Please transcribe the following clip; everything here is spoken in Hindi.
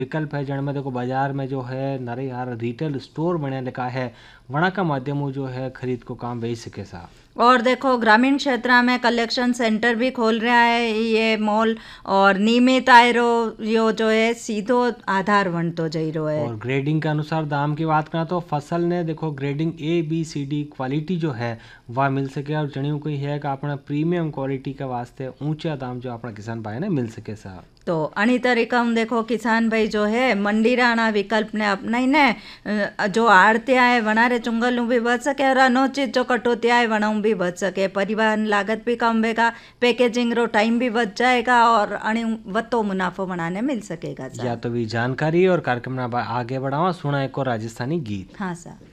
विकल्प है जन में देखो बाजार में जो है नरे यार रिटेल स्टोर बने लिखा है वणा का माध्यमों जो है खरीद को काम बेच सके सा। और देखो ग्रामीण क्षेत्र में कलेक्शन सेंटर भी खोल रहा है ये मॉल, और नियमित आय रो यो जो है सीधो आधार बनतो जई रो है। और ग्रेडिंग के अनुसार दाम की बात करें तो फसल ने देखो grading A B C D quality जो है वह मिल सके और जणियों को है कि अपना प्रीमियम क्वालिटी के वास्ते ऊंचा दाम जो अपना किसान भाई ने मिल सके सा। तो अणी तरीका हम देखो किसान भाई जो है मंडी राणा विकल्प ने अपनाई ने जो आड़ते आए वनारे चुंगल भी बच सके और अनुचित जो कटौती आए वना भी बच सके, परिवहन लागत भी कम होगा, पैकेजिंग रो टाइम भी बच जाएगा और अणी वत्तो मुनाफो बनाने मिल सकेगा। या तो भी जानकारी और कार्यक्रम आगे बढ़ावा सुना एक और राजस्थानी गीत। हाँ सर।